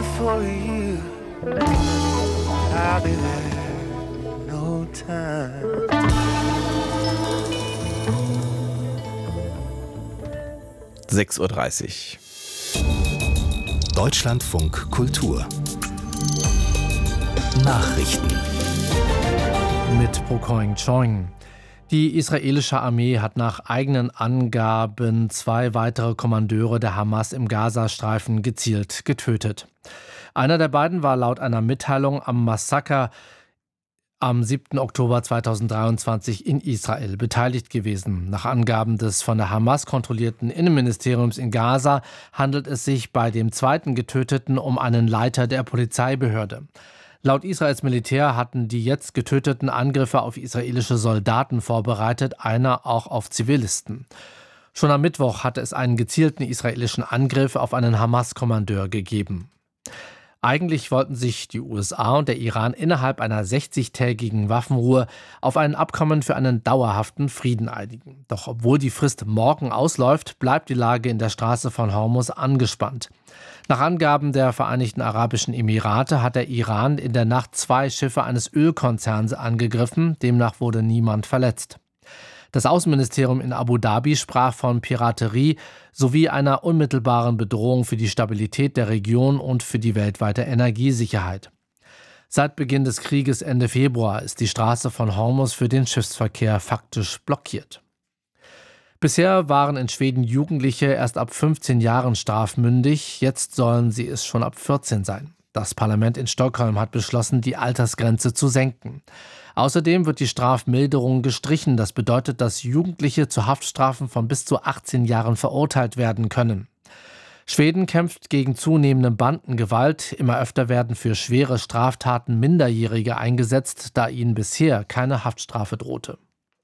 for you. I'll be there, no time. (6:30 Uhr). Deutschlandfunk Kultur Nachrichten mit Prokoing Choing. Die israelische Armee hat nach eigenen Angaben 2 weitere Kommandeure der Hamas im Gazastreifen gezielt getötet. Einer der beiden war laut einer Mitteilung am Massaker am 7. Oktober 2023 in Israel beteiligt gewesen. Nach Angaben des von der Hamas kontrollierten Innenministeriums in Gaza handelt es sich bei dem zweiten Getöteten um einen Leiter der Polizeibehörde. Laut Israels Militär hatten die jetzt getöteten Angriffe auf israelische Soldaten vorbereitet, einer auch auf Zivilisten. Schon am Mittwoch hatte es einen gezielten israelischen Angriff auf einen Hamas-Kommandeur gegeben. Eigentlich wollten sich die USA und der Iran innerhalb einer 60-tägigen Waffenruhe auf ein Abkommen für einen dauerhaften Frieden einigen. Doch obwohl die Frist morgen ausläuft, bleibt die Lage in der Straße von Hormuz angespannt. Nach Angaben der Vereinigten Arabischen Emirate hat der Iran in der Nacht 2 Schiffe eines Ölkonzerns angegriffen. Demnach wurde niemand verletzt. Das Außenministerium in Abu Dhabi sprach von Piraterie sowie einer unmittelbaren Bedrohung für die Stabilität der Region und für die weltweite Energiesicherheit. Seit Beginn des Krieges Ende Februar ist die Straße von Hormuz für den Schiffsverkehr faktisch blockiert. Bisher waren in Schweden Jugendliche erst ab 15 Jahren strafmündig, jetzt sollen sie es schon ab 14 sein. Das Parlament in Stockholm hat beschlossen, die Altersgrenze zu senken. Außerdem wird die Strafmilderung gestrichen. Das bedeutet, dass Jugendliche zu Haftstrafen von bis zu 18 Jahren verurteilt werden können. Schweden kämpft gegen zunehmende Bandengewalt. Immer öfter werden für schwere Straftaten Minderjährige eingesetzt, da ihnen bisher keine Haftstrafe drohte.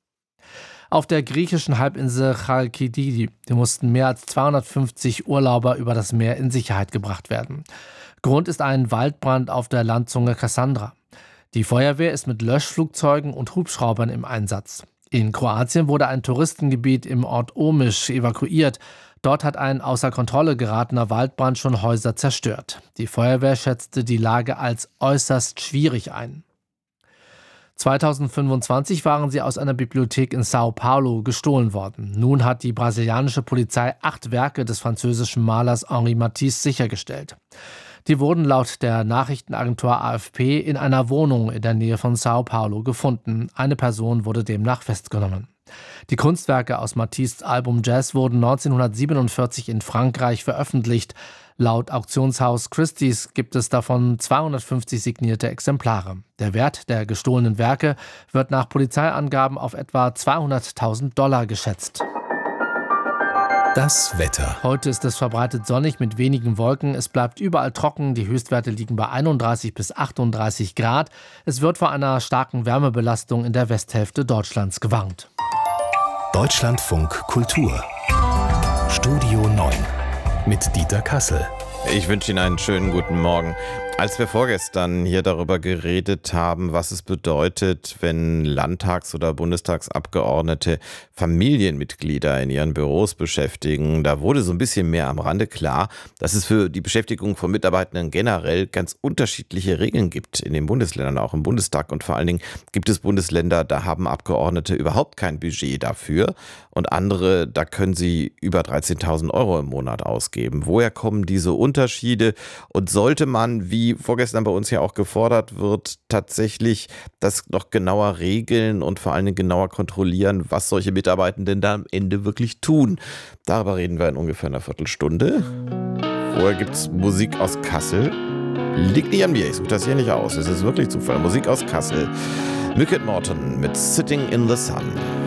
Auf der griechischen Halbinsel Chalkidiki mussten mehr als 250 Urlauber über das Meer in Sicherheit gebracht werden. Grund ist ein Waldbrand auf der Landzunge Kassandra. Die Feuerwehr ist mit Löschflugzeugen und Hubschraubern im Einsatz. In Kroatien wurde ein Touristengebiet im Ort Omiš evakuiert. Dort hat ein außer Kontrolle geratener Waldbrand schon Häuser zerstört. Die Feuerwehr schätzte die Lage als äußerst schwierig ein. 2025 waren sie aus einer Bibliothek in São Paulo gestohlen worden. Nun hat die brasilianische Polizei 8 Werke des französischen Malers Henri Matisse sichergestellt. Die wurden laut der Nachrichtenagentur AFP in einer Wohnung in der Nähe von São Paulo gefunden. Eine Person wurde demnach festgenommen. Die Kunstwerke aus Matisses Album Jazz wurden 1947 in Frankreich veröffentlicht. Laut Auktionshaus Christie's gibt es davon 250 signierte Exemplare. Der Wert der gestohlenen Werke wird nach Polizeiangaben auf etwa $200.000 geschätzt. Das Wetter. Heute ist es verbreitet sonnig mit wenigen Wolken. Es bleibt überall trocken. Die Höchstwerte liegen bei 31 bis 38 Grad. Es wird vor einer starken Wärmebelastung in der Westhälfte Deutschlands gewarnt. Deutschlandfunk Kultur. Studio 9 mit Dieter Kassel. Ich wünsche Ihnen einen schönen guten Morgen. Als wir vorgestern hier darüber geredet haben, was es bedeutet, wenn Landtags- oder Bundestagsabgeordnete Familienmitglieder in ihren Büros beschäftigen, da wurde so ein bisschen mehr am Rande klar, dass es für die Beschäftigung von Mitarbeitenden generell ganz unterschiedliche Regeln gibt in den Bundesländern, auch im Bundestag. Und vor allen Dingen gibt es Bundesländer, da haben Abgeordnete überhaupt kein Budget dafür. Und andere, da können sie über 13.000 Euro im Monat ausgeben. Woher kommen diese Unterschiede? Und sollte man, wie vorgestern bei uns ja auch gefordert wird, tatsächlich das noch genauer regeln und vor allen Dingen genauer kontrollieren, was solche Mitarbeitenden da am Ende wirklich tun? Darüber reden wir in ungefähr einer Viertelstunde. Vorher gibt es Musik aus Kassel. Liegt nicht an mir, ich suche das hier nicht aus. Es ist wirklich Zufall. Musik aus Kassel. Mycket Morton mit Sitting in the Sun.